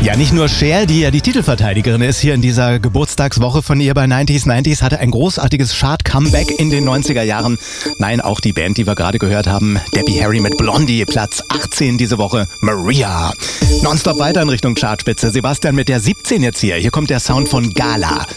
Ja, nicht nur Cher, die ja die Titelverteidigerin ist hier in dieser Geburtstagswoche von ihr bei 90s hatte ein großartiges Chart-Comeback in den 90er Jahren. Nein, auch die Band, die wir gerade gehört haben, Debbie Harry mit Blondie, Platz 18 diese Woche, Maria. Nonstop weiter in Richtung Chartspitze. Sebastian mit der 17 jetzt hier. Hier kommt der Sound von Gala.